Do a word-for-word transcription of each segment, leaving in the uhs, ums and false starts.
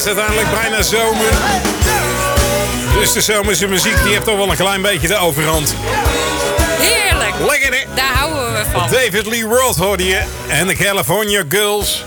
uiteindelijk bijna zomer. Dus de zomerse muziek die heeft toch wel een klein beetje de overhand. Heerlijk. Lekker hè? Daar houden we van. David Lee Roth hoorde je. En de California Girls.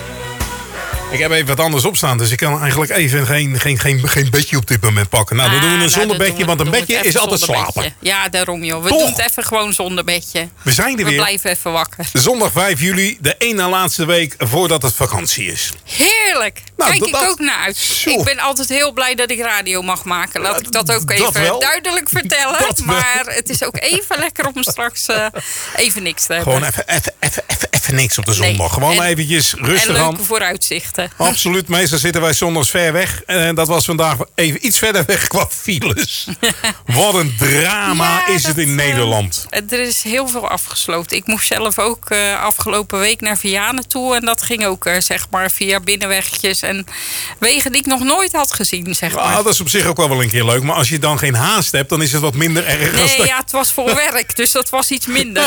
Ik heb even wat anders opstaan, dus ik kan eigenlijk even geen, geen, geen, geen bedje op dit moment pakken. Nou, dan Ah, doen we een nou, zonder dan bedje, doen we- want een doen we bedje het is even altijd zonder slapen. bedje. Ja, daarom joh. We Toch? doen het even gewoon zonder bedje. We zijn er We weer. blijven even wakker. Zondag vijf juli, de ene laatste week voordat het vakantie is. Heerlijk. Nou, Kijk dat- ik dat- ook naar uit. Zo. Ik ben altijd heel blij dat ik radio mag maken. Laat ik dat ook Dat even wel. duidelijk vertellen. Dat wel. Maar het is ook even lekker om straks eh, even niks te hebben. Gewoon even, even, even, even, even niks op de Nee. zondag. Gewoon En- eventjes en rustig aan. leuke vooruitzichten. Absoluut, meestal zitten wij zondags ver weg. En dat was vandaag even iets verder weg qua files. Wat een drama Ja, is het dat, in eh, Nederland. Er is heel veel afgesloten. Ik moest zelf ook eh, afgelopen week naar Vianen toe. En dat ging ook eh, zeg maar via binnenwegjes en wegen die ik nog nooit had gezien. Zeg maar. Ah, dat is op zich ook wel wel een keer leuk. Maar als je dan geen haast hebt, dan is het wat minder erg. als Nee, dat- ja, het was voor werk, dus dat was iets minder.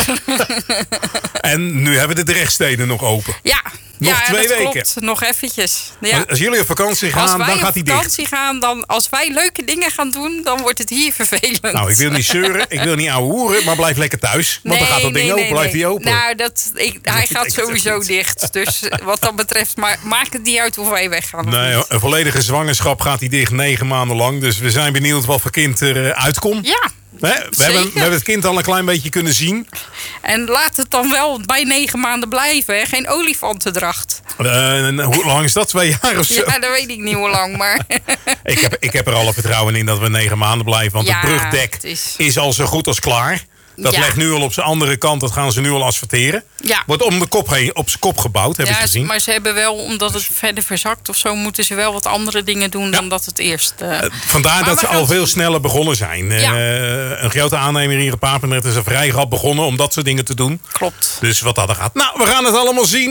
En nu hebben de drechtsteden nog open. Ja, Nog ja, twee dat weken. klopt. Nog eventjes. Ja. Maar als jullie op vakantie Als gaan, wij dan op gaat hij dicht. vakantie gaan, dan, als wij leuke dingen gaan doen, dan wordt het hier vervelend. Nou, ik wil niet zeuren, ik wil niet ouwe hoeren, maar blijf lekker thuis. Want dan gaat dat ding open, blijft hij open. Nou, dat, ik, hij gaat ik sowieso niet. dicht. Dus wat dat betreft, maar maakt het niet uit of wij weggaan. of Nee, niet. hoor, een volledige zwangerschap gaat hij dicht, negen maanden lang. Dus we zijn benieuwd wat voor kind er eh, uitkomt. Ja, Hè? We, hebben, we hebben het kind al een klein beetje kunnen zien. en laat het dan wel bij negen maanden blijven. Hè? Geen olifantendracht. Eh, en hoe lang is dat? Twee jaar of zo? Ja, dat weet ik niet hoe lang, maar... Ik, heb, ik heb er alle vertrouwen in dat we negen maanden blijven. Want Ja, het brugdek het is- is... al zo goed als klaar. Dat Ja. ligt nu al op zijn andere kant. Dat gaan ze nu al asfalteren. Ja. Wordt om de kop heen, op zijn kop gebouwd, heb ik Ja, gezien. maar ze hebben wel, omdat het verder verzakt of zo, moeten ze wel wat andere dingen doen dan dat het eerst. eh, Eh, Vandaar Maar dat we ze gaan al het veel zien. sneller begonnen zijn. Ja. Eh, een grote aannemer hier in Papendrecht is er vrij rap begonnen om dat soort dingen te doen. Klopt. Dus wat dat er gaat. Nou, we gaan het allemaal zien.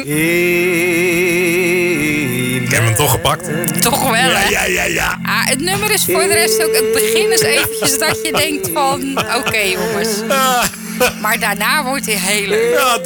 Ik heb hem toch gepakt. Toch wel, Ja, hè? ja, ja, ja. Ah, het nummer is voor de rest ook... Het begin is eventjes dat je denkt van... Oké, jongens. Maar daarna wordt hij heel leuk. Ja,